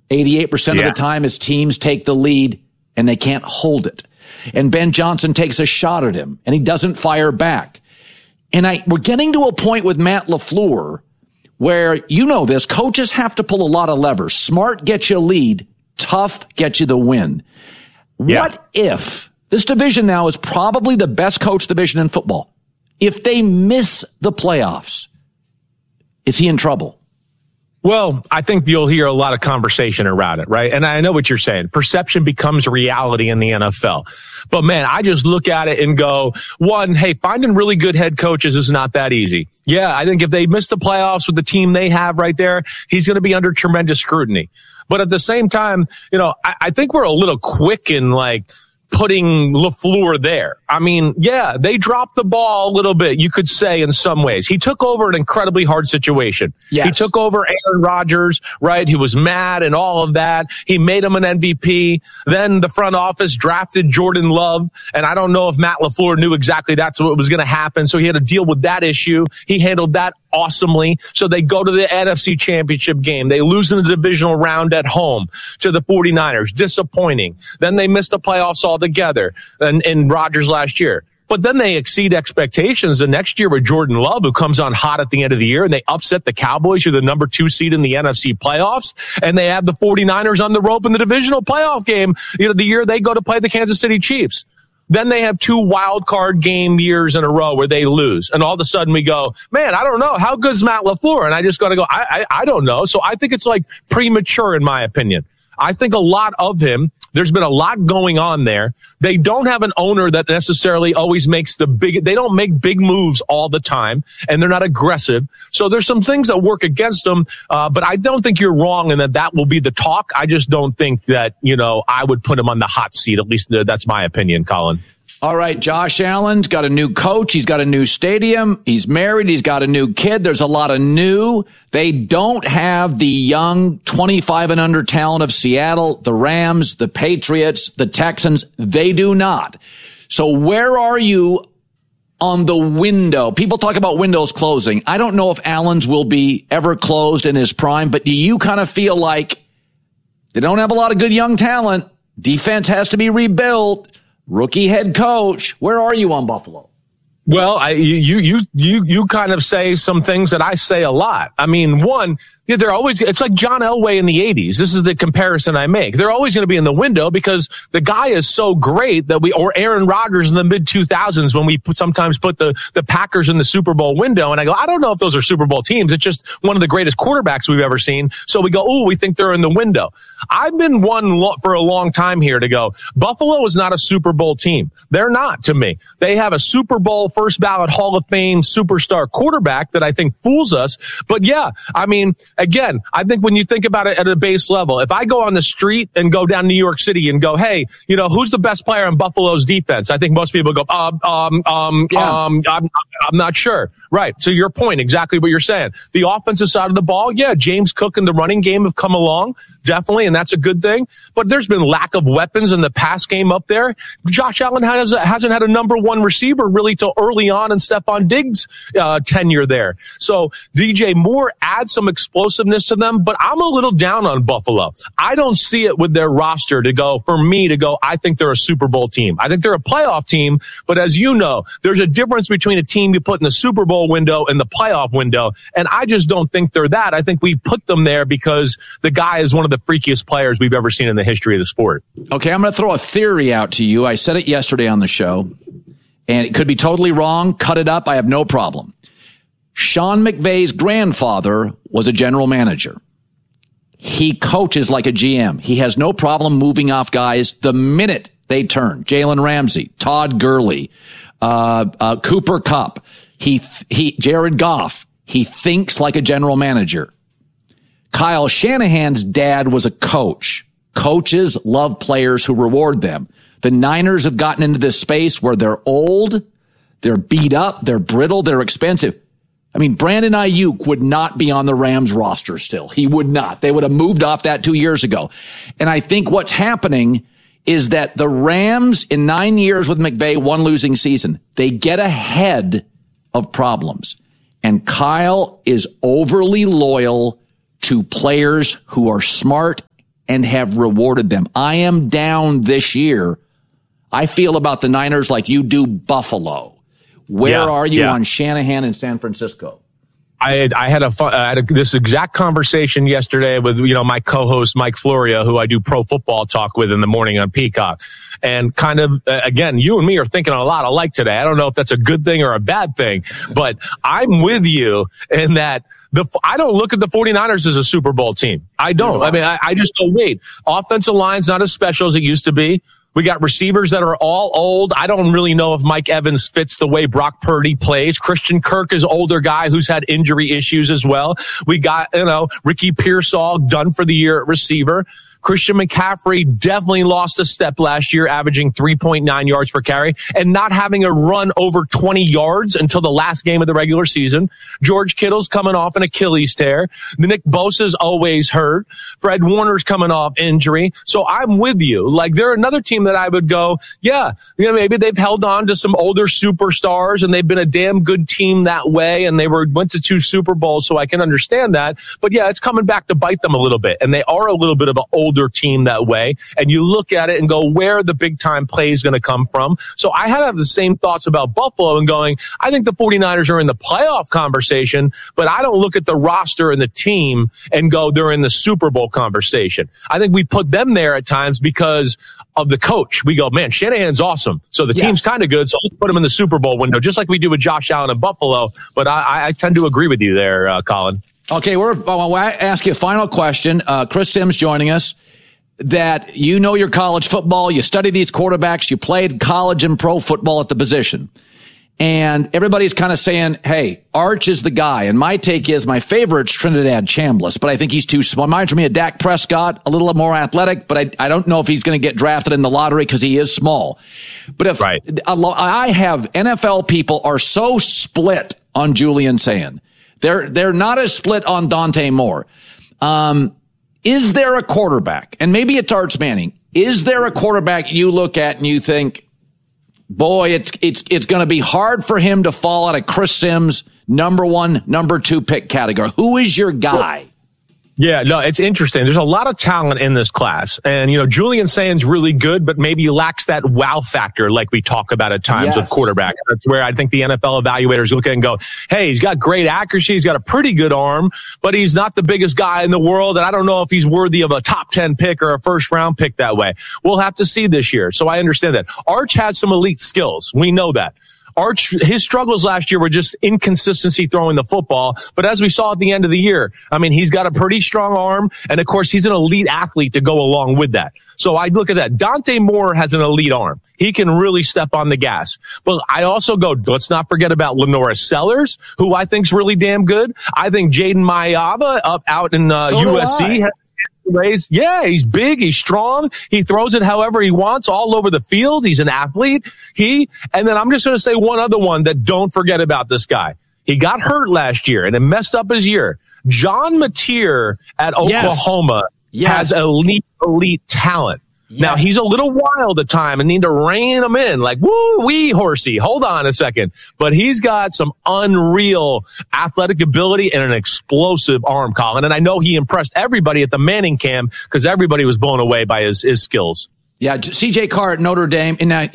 88% of the time his teams take the lead and they can't hold it. And Ben Johnson takes a shot at him and he doesn't fire back. And we're getting to a point with Matt LaFleur where, you know this, coaches have to pull a lot of levers. Smart gets you a lead, tough gets you the win. Yeah. What if this division now is probably the best coach division in football? If they miss the playoffs, is he in trouble? Well, I think you'll hear a lot of conversation around it, right? And I know what you're saying. Perception becomes reality in the NFL. But man, I just look at it and go, one, hey, finding really good head coaches is not that easy. Yeah, I think if they miss the playoffs with the team they have right there, he's going to be under tremendous scrutiny. But at the same time, I think we're a little quick in putting LaFleur there. I mean, yeah, they dropped the ball a little bit, you could say, in some ways. He took over an incredibly hard situation. Yes. He took over Aaron Rodgers, right? He was mad and all of that. He made him an MVP. Then the front office drafted Jordan Love, and I don't know if Matt LaFleur knew exactly that's what was going to happen, so he had to deal with that issue. He handled that awesomely. So they go to the NFC Championship game. They lose in the divisional round at home to the 49ers. Disappointing. Then they miss the playoffs altogether in Rodgers last year. But then they exceed expectations the next year with Jordan Love, who comes on hot at the end of the year, and they upset the Cowboys, who are the number 2 seed in the NFC playoffs, and they have the 49ers on the rope in the divisional playoff game, the year they go to play the Kansas City Chiefs. Then they have 2 wild card game years in a row where they lose. And all of a sudden we go, man, I don't know. How good's Matt LaFleur? And I just got to go, I don't know. So I think it's premature in my opinion. I think a lot of him, there's been a lot going on there. They don't have an owner that necessarily always makes they don't make big moves all the time, and they're not aggressive. So there's some things that work against them. But I don't think you're wrong in that will be the talk. I just don't think that, I would put him on the hot seat. At least that's my opinion, Colin. All right, Josh Allen's got a new coach. He's got a new stadium. He's married. He's got a new kid. There's a lot of new. They don't have the young 25 and under talent of Seattle, the Rams, the Patriots, the Texans. They do not. So where are you on the window? People talk about windows closing. I don't know if Allen's will be ever closed in his prime, but do you kind of feel like they don't have a lot of good young talent? Defense has to be rebuilt. Rookie head coach. Where are you on Buffalo? Well, you kind of say some things that I say a lot. I mean, one, they're always, it's like John Elway in the 80s. This is the comparison I make. They're always going to be in the window because the guy is so great that or Aaron Rodgers in the mid 2000s when we sometimes put the Packers in the Super Bowl window. And I go, I don't know if those are Super Bowl teams. It's just one of the greatest quarterbacks we've ever seen. So we go, oh, we think they're in the window. I've been one for a long time here to go, Buffalo is not a Super Bowl team. They're not to me. They have a Super Bowl first ballot Hall of Fame superstar quarterback that I think fools us. But yeah, I mean, again, I think when you think about it at a base level, if I go on the street and go down New York City and go, hey, who's the best player on Buffalo's defense? I think most people go, I'm not sure. Right. So your point, exactly what you're saying. The offensive side of the ball, yeah, James Cook and the running game have come along, definitely, and that's a good thing. But there's been lack of weapons in the pass game up there. Josh Allen hasn't had a number 1 receiver really till early on in Stephon Diggs' tenure there. So DJ Moore adds some explosiveness to them, but I'm a little down on Buffalo. I don't see it with their roster I think they're a Super Bowl team. I think they're a playoff team, but as you know, there's a difference between a team you put in the Super Bowl window and the playoff window, and I just don't think they're that. I think we put them there because the guy is one of the freakiest players we've ever seen in the history of the sport. Okay, I'm going to throw a theory out to you. I said it yesterday on the show, and it could be totally wrong. Cut it up. I have no problem. Sean McVay's grandfather was a general manager. He coaches like a GM. He has no problem moving off guys the minute they turn. Jalen Ramsey, Todd Gurley, Cooper Kupp, Jared Goff. He thinks like a general manager. Kyle Shanahan's dad was a coach. Coaches love players who reward them. The Niners have gotten into this space where they're old, they're beat up, they're brittle, they're expensive. I mean, Brandon Ayuk would not be on the Rams roster still. He would not. They would have moved off that 2 years ago. And I think what's happening is that the Rams in 9 years with McVay, 1 losing season, they get ahead of problems. And Kyle is overly loyal to players who are smart and have rewarded them. I am down this year. I feel about the Niners like you do Buffalo. Where are you on Shanahan in San Francisco? I had this exact conversation yesterday with, my co-host Mike Florio, who I do pro football talk with in the morning on Peacock. And kind of, again, you and me are thinking a lot alike today. I don't know if that's a good thing or a bad thing, but I'm with you in that I don't look at the 49ers as a Super Bowl team. I don't. I mean, I just don't wait. Offensive line's not as special as it used to be. We got receivers that are all old. I don't really know if Mike Evans fits the way Brock Purdy plays. Christian Kirk is an older guy who's had injury issues as well. We got, Ricky Pearsall done for the year at receiver. Christian McCaffrey definitely lost a step last year, averaging 3.9 yards per carry and not having a run over 20 yards until the last game of the regular season. George Kittle's coming off an Achilles tear. Nick Bosa's always hurt. Fred Warner's coming off injury. So I'm with you. Like, they're another team that I would go, maybe they've held on to some older superstars and they've been a damn good team that way. And they went to 2 Super Bowls. So I can understand that. But it's coming back to bite them a little bit. And they are a little bit of an older team that way, and you look at it and go, where the big time play is going to come from. So I have the same thoughts about Buffalo and going, I think the 49ers are in the playoff conversation, but I don't look at the roster and the team and go, they're in the Super Bowl conversation. I think we put them there at times because of the coach. We go, man, Shanahan's awesome. So the team's kind of good. So let's put him in the Super Bowl window, just like we do with Josh Allen and Buffalo. But I tend to agree with you there, Colin. Okay, I'll ask you a final question. Chris Sims joining us. That your college football, you study these quarterbacks, you played college and pro football at the position. And everybody's kind of saying, hey, Arch is the guy. And my take is my favorite's Trinidad Chambliss, but I think he's too small. Reminds me of Dak Prescott, a little more athletic, but I don't know if he's going to get drafted in the lottery because he is small. But I have NFL people are so split on Julian Sand. They're not as split on Dante Moore. Is there a quarterback, and maybe it's Arch Manning, is there a quarterback you look at and you think, boy, it's going to be hard for him to fall out of Chris Sims' number 1, number 2 pick category? Who is your guy? Yeah, no, it's interesting. There's a lot of talent in this class. And, Julian Sand's really good, but maybe lacks that wow factor like we talk about at times with quarterbacks. That's where I think the NFL evaluators look at and go, hey, he's got great accuracy. He's got a pretty good arm, but he's not the biggest guy in the world. And I don't know if he's worthy of a top 10 pick or a first round pick that way. We'll have to see this year. So I understand that. Arch has some elite skills. We know that. Arch, his struggles last year were just inconsistency throwing the football. But as we saw at the end of the year, I mean, he's got a pretty strong arm. And of course, he's an elite athlete to go along with that. So I look at that. Dante Moore has an elite arm. He can really step on the gas. But I also go, let's not forget about Lenoris Sellers, who I think's really damn good. I think Jaden Mayava out in USC. Yeah, he's big, he's strong, he throws it however he wants all over the field. He's an athlete. And then I'm just going to say one other one that don't forget about this guy. He got hurt last year and it messed up his year. John Mateer at Oklahoma has elite talent. Yes. Now, he's a little wild at time and need to rein him in like, woo-wee, horsey. Hold on a second. But he's got some unreal athletic ability and an explosive arm, Colin. And I know he impressed everybody at the Manning camp because everybody was blown away by his skills. Yeah, CJ Carr at Notre Dame. And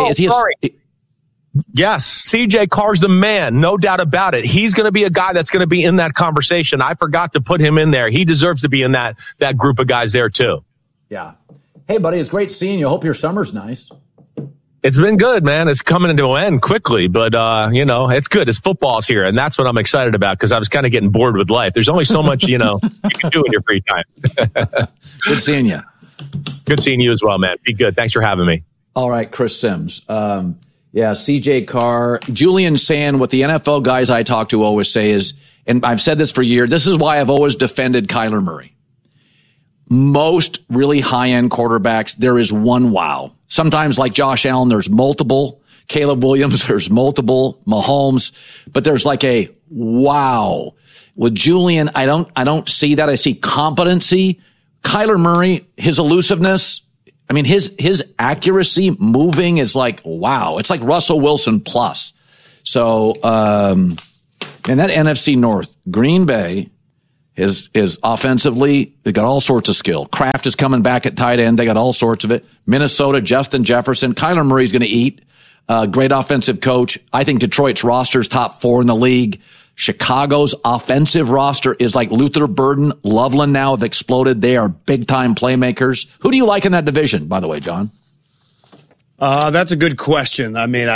Yes, CJ Carr's the man, no doubt about it. He's going to be a guy that's going to be in that conversation. I forgot to put him in there. He deserves to be in that group of guys there, too. Yeah. Hey, buddy, it's great seeing you. Hope your summer's nice. It's been good, man. It's coming to an end quickly, but, it's good. It's football's here, and that's what I'm excited about because I was kind of getting bored with life. There's only so much, you can do in your free time. Good seeing you. Good seeing you as well, man. Be good. Thanks for having me. All right, Chris Sims. CJ Carr, Julian Sand, what the NFL guys I talk to always say is, and I've said this for years, this is why I've always defended Kyler Murray. Most really high-end quarterbacks, there is one wow. Sometimes like Josh Allen, there's multiple. Caleb Williams, there's multiple. Mahomes, but there's like a wow. With Julian, I don't see that. I see competency. Kyler Murray, his elusiveness, I mean, his accuracy moving is like, wow. It's like Russell Wilson plus. So, and that NFC North, Green Bay, Is offensively, they got all sorts of skill. Kraft is coming back at tight end. They got all sorts of it. Minnesota, Justin Jefferson. Kyler Murray's going to eat. Great offensive coach. I think Detroit's roster's top 4 in the league. Chicago's offensive roster is like Luther Burden. Loveland now have exploded. They are big-time playmakers. Who do you like in that division, by the way, John? That's a good question. I mean,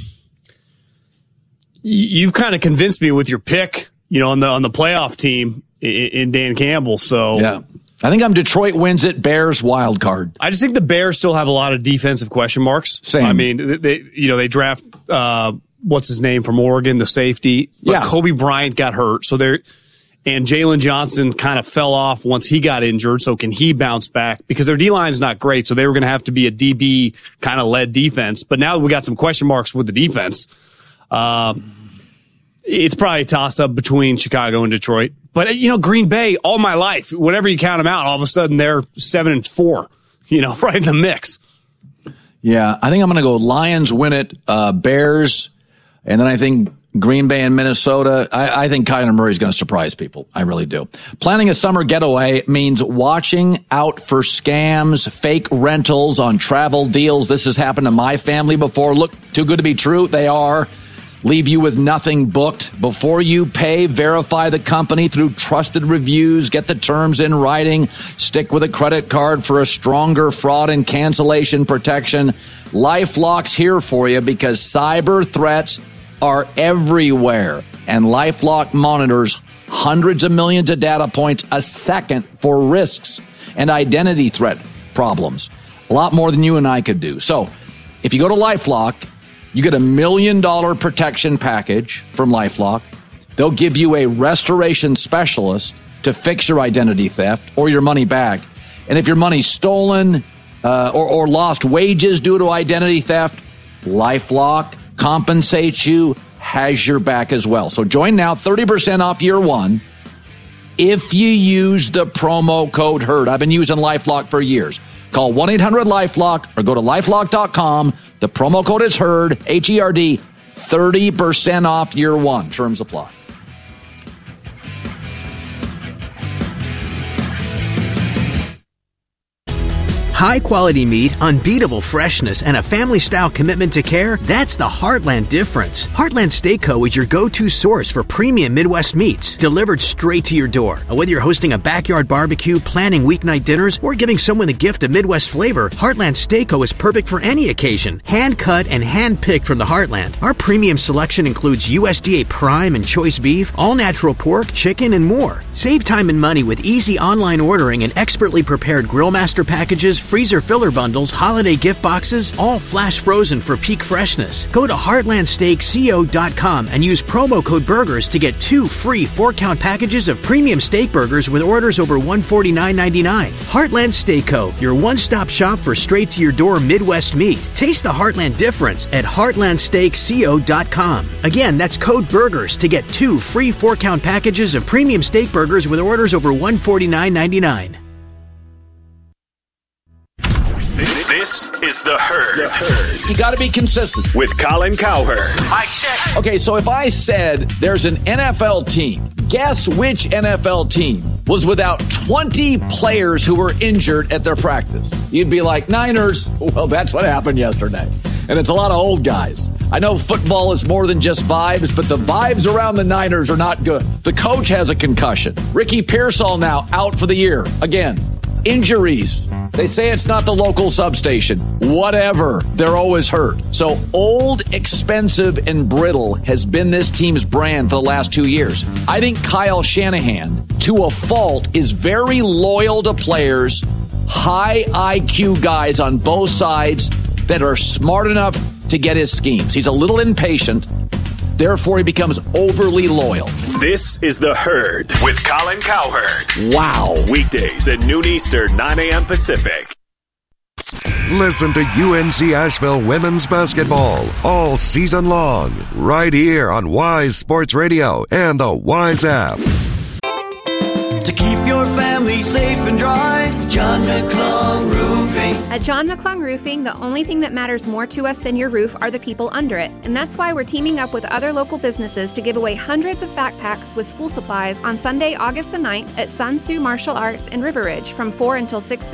you've kind of convinced me with your pick, on the playoff team in Dan Campbell. So yeah, I think Detroit wins it. Bears wild card. I just think the Bears still have a lot of defensive question marks. Same. I mean, they draft what's his name from Oregon, the safety. But Kobe Bryant got hurt, and Jalen Johnson kind of fell off once he got injured. So can he bounce back? Because their D-line is not great, so they were going to have to be a DB kind of led defense. But now we got some question marks with the defense. It's probably a toss-up between Chicago and Detroit. But, Green Bay, all my life, whenever you count them out, all of a sudden they're 7-4, right in the mix. Yeah, I think I'm going to go Lions win it, Bears, and then I think Green Bay and Minnesota. I think Kyler Murray is going to surprise people. I really do. Planning a summer getaway means watching out for scams, fake rentals on travel deals. This has happened to my family before. Look, too good to be true. They are. Leave you with nothing booked. Before you pay, verify the company through trusted reviews. Get the terms in writing. Stick with a credit card for a stronger fraud and cancellation protection. LifeLock's here for you because cyber threats are everywhere. And LifeLock monitors hundreds of millions of data points a second for risks and identity threat problems. A lot more than you and I could do. So if you go to LifeLock, you get $1 million protection package from LifeLock. They'll give you a restoration specialist to fix your identity theft or your money back. And if your money's stolen or lost wages due to identity theft, LifeLock compensates you, has your back as well. So join now, 30% off year one if you use the promo code HERD. I've been using LifeLock for years. Call 1-800-LifeLock or go to LifeLock.com. The promo code is HERD, H-E-R-D, 30% off year one. Terms apply. High-quality meat, unbeatable freshness, and a family-style commitment to care, that's the Heartland difference. Heartland Steak Co. is your go-to source for premium Midwest meats, delivered straight to your door. Whether you're hosting a backyard barbecue, planning weeknight dinners, or giving someone the gift of Midwest flavor, Heartland Steak Co. is perfect for any occasion. Hand-cut and hand-picked from the Heartland. Our premium selection includes USDA prime and choice beef, all-natural pork, chicken, and more. Save time and money with easy online ordering and expertly prepared Grill Master packages, freezer filler bundles, holiday gift boxes, all flash frozen for peak freshness. Go to heartlandsteakco.com and use promo code BURGERS to get 2 free 4-count packages of premium steak burgers with orders over $149.99. Heartland Steak Co., your one-stop shop for straight-to-your-door Midwest meat. Taste the Heartland difference at heartlandsteakco.com. Again, that's code BURGERS to get 2 free 4-count packages of premium steak burgers with orders over $149.99. This is The Herd. You got to be consistent. With Colin Cowherd. Mic check. Okay, so if I said there's an NFL team, guess which NFL team was without 20 players who were injured at their practice? You'd be like, Niners. Well, that's what happened yesterday. And it's a lot of old guys. I know football is more than just vibes, but the vibes around the Niners are not good. The coach has a concussion. Ricky Pearsall now out for the year. Again, injuries. They say it's not the local substation. Whatever. They're always hurt. So old, expensive, and brittle has been this team's brand for the last 2 years. I think Kyle Shanahan, to a fault, is very loyal to players, high IQ guys on both sides that are smart enough to get his schemes. He's a little impatient. Therefore, he becomes overly loyal. This is The Herd with Colin Cowherd. Wow. Weekdays at noon Eastern, 9 a.m. Pacific. Listen to UNC Asheville women's basketball all season long, right here on Wise Sports Radio and the Wise app. To keep your family safe and dry, John McClung Roofing. At At John McClung Roofing, the only thing that matters more to us than your roof are the people under it. And that's why we're teaming up with other local businesses to give away hundreds of backpacks with school supplies on Sunday, August the 9th at Sun Tzu Martial Arts in River Ridge from 4 until 6:30.